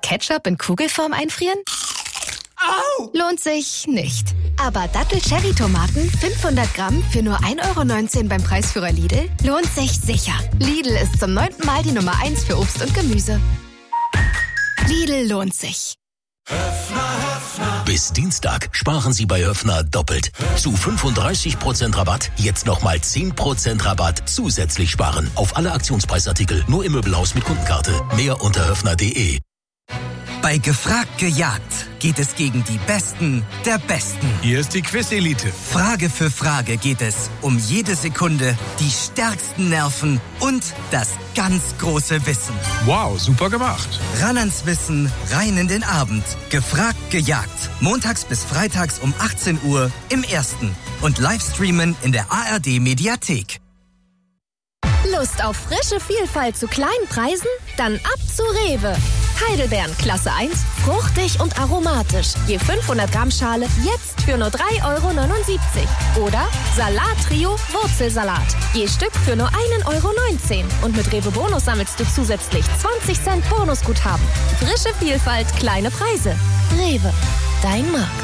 Ketchup in Kugelform einfrieren? Au! Lohnt sich nicht. Aber Dattel-Cherry-Tomaten 500 Gramm für nur 1,19 € beim Preisführer Lidl lohnt sich sicher. Lidl ist zum 9. Mal die Nummer 1 für Obst und Gemüse. Lidl lohnt sich. Bis Dienstag sparen Sie bei Höffner doppelt. Zu 35% Rabatt, jetzt nochmal 10% Rabatt zusätzlich sparen. Auf alle Aktionspreisartikel, nur im Möbelhaus mit Kundenkarte. Mehr unter höffner.de. Bei Gefragt gejagt geht es gegen die Besten der Besten. Hier ist die Quiz-Elite. Frage für Frage geht es um jede Sekunde, die stärksten Nerven und das ganz große Wissen. Wow, super gemacht. Ran ans Wissen, rein in den Abend. Gefragt gejagt. Montags bis freitags um 18 Uhr im Ersten. Und Livestreamen in der ARD-Mediathek. Lust auf frische Vielfalt zu kleinen Preisen? Dann ab zu Rewe. Heidelbeeren Klasse 1, fruchtig und aromatisch. Je 500 Gramm Schale jetzt für nur 3,79 €. Oder Salat-Trio Wurzelsalat. Je Stück für nur 1,19 €. Und mit Rewe Bonus sammelst du zusätzlich 20 Cent Bonusguthaben. Frische Vielfalt, kleine Preise. Rewe, dein Markt.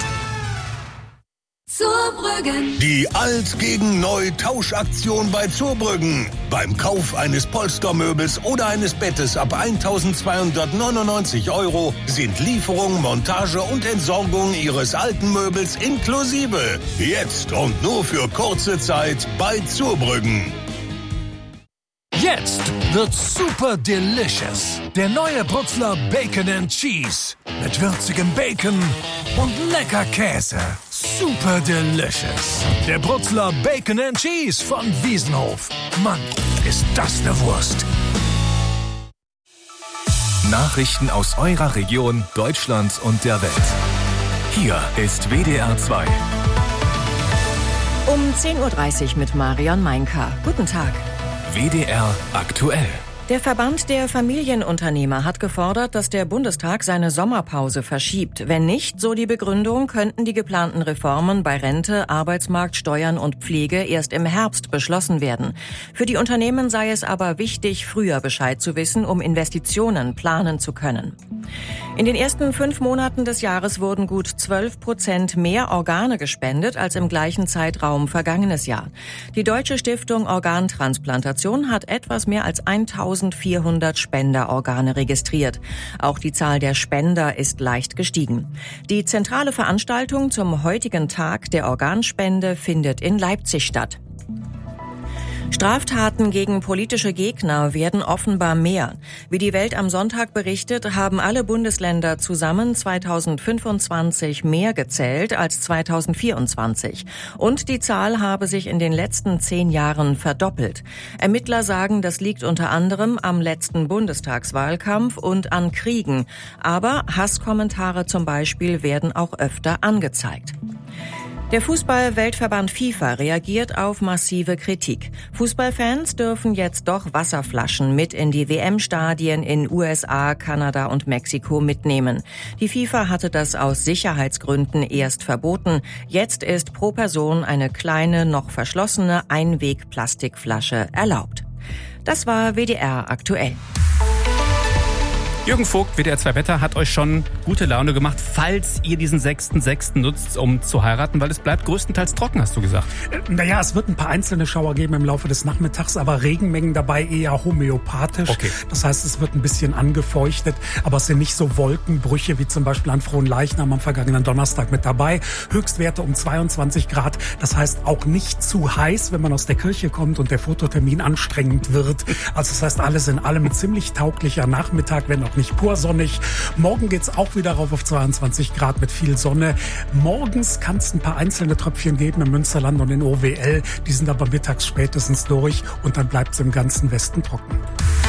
Zurbrüggen. Die Alt gegen Neu Tauschaktion bei Zurbrüggen. Beim Kauf eines Polstermöbels oder eines Bettes ab 1.299 € sind Lieferung, Montage und Entsorgung Ihres alten Möbels inklusive. Jetzt und nur für kurze Zeit bei Zurbrüggen. Jetzt wird super delicious. Der neue Brutzler Bacon and Cheese. Mit würzigem Bacon und lecker Käse. Super delicious. Der Brutzler Bacon and Cheese von Wiesenhof. Mann, ist das eine Wurst. Nachrichten aus eurer Region, Deutschland und der Welt. Hier ist WDR 2. Um 10.30 Uhr mit Marion Meinka. Guten Tag. WDR aktuell. Der Verband der Familienunternehmer hat gefordert, dass der Bundestag seine Sommerpause verschiebt. Wenn nicht, so die Begründung, könnten die geplanten Reformen bei Rente, Arbeitsmarkt, Steuern und Pflege erst im Herbst beschlossen werden. Für die Unternehmen sei es aber wichtig, früher Bescheid zu wissen, um Investitionen planen zu können. In den ersten 5 Monaten des Jahres wurden gut 12% mehr Organe gespendet als im gleichen Zeitraum vergangenes Jahr. Die Deutsche Stiftung Organtransplantation hat etwas mehr als 1.400 Spenderorgane registriert. Auch die Zahl der Spender ist leicht gestiegen. Die zentrale Veranstaltung zum heutigen Tag der Organspende findet in Leipzig statt. Straftaten gegen politische Gegner werden offenbar mehr. Wie die Welt am Sonntag berichtet, haben alle Bundesländer zusammen 2025 mehr gezählt als 2024. Und die Zahl habe sich in den letzten 10 Jahren verdoppelt. Ermittler sagen, das liegt unter anderem am letzten Bundestagswahlkampf und an Kriegen. Aber Hasskommentare zum Beispiel werden auch öfter angezeigt. Der Fußball-Weltverband FIFA reagiert auf massive Kritik. Fußballfans dürfen jetzt doch Wasserflaschen mit in die WM-Stadien in USA, Kanada und Mexiko mitnehmen. Die FIFA hatte das aus Sicherheitsgründen erst verboten. Jetzt ist pro Person eine kleine, noch verschlossene Einweg-Plastikflasche erlaubt. Das war WDR aktuell. Jürgen Vogt, WDR 2 Wetter, hat euch schon gute Laune gemacht, falls ihr diesen 6.6. nutzt, um zu heiraten, weil es bleibt größtenteils trocken, hast du gesagt. Naja, es wird ein paar einzelne Schauer geben im Laufe des Nachmittags, aber Regenmengen dabei eher homöopathisch. Okay. Das heißt, es wird ein bisschen angefeuchtet, aber es sind nicht so Wolkenbrüche wie zum Beispiel an Fronleichnam am vergangenen Donnerstag mit dabei. Höchstwerte um 22 Grad, das heißt auch nicht zu heiß, wenn man aus der Kirche kommt und der Fototermin anstrengend wird. Also das heißt, alles in allem ein ziemlich tauglicher Nachmittag, wenn auch nicht pur sonnig. Morgen geht's auch wieder rauf auf 22 Grad mit viel Sonne. Morgens kann es ein paar einzelne Tröpfchen geben im Münsterland und in OWL. Die sind aber mittags spätestens durch und dann bleibt es im ganzen Westen trocken.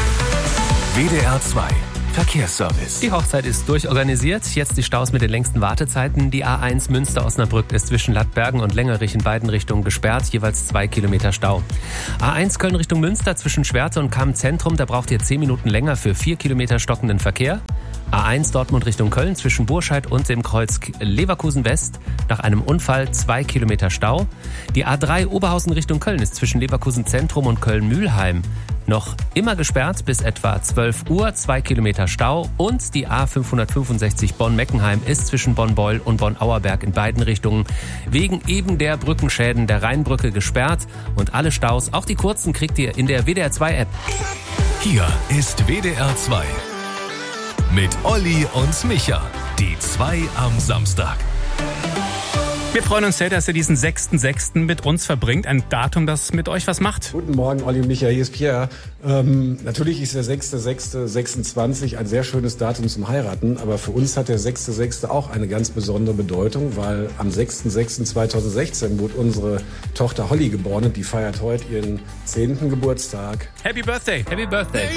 WDR 2 Verkehrsservice. Die Hochzeit ist durchorganisiert. Jetzt die Staus mit den längsten Wartezeiten. Die A1 Münster-Osnabrück ist zwischen Lattbergen und Längerich in beiden Richtungen gesperrt. Jeweils 2 Kilometer Stau. A1 Köln Richtung Münster zwischen Schwerte und Cham-Zentrum. Da braucht ihr 10 Minuten länger für 4 Kilometer stockenden Verkehr. A1 Dortmund Richtung Köln zwischen Burscheid und dem Kreuz Leverkusen West. Nach einem Unfall 2 Kilometer Stau. Die A3 Oberhausen Richtung Köln ist zwischen Leverkusen Zentrum und Köln-Mülheim noch immer gesperrt bis etwa 12 Uhr, 2 Kilometer Stau. Und die A565 Bonn-Meckenheim ist zwischen Bonn-Beul und Bonn-Auerberg in beiden Richtungen wegen eben der Brückenschäden der Rheinbrücke gesperrt. Und alle Staus, auch die kurzen, kriegt ihr in der WDR 2 App. Hier ist WDR 2 mit Olli und Micha, die 2 am Samstag. Wir freuen uns sehr, dass ihr diesen 6.6. mit uns verbringt. Ein Datum, das mit euch was macht. Guten Morgen, Olli und Micha, hier ist Pierre. Natürlich ist der 6.6.26 ein sehr schönes Datum zum Heiraten, aber für uns hat der 6.6. auch eine ganz besondere Bedeutung, weil am 6.6.2016 wurde unsere Tochter Holly geboren und die feiert heute ihren 10. Geburtstag. Happy Birthday! Happy Birthday!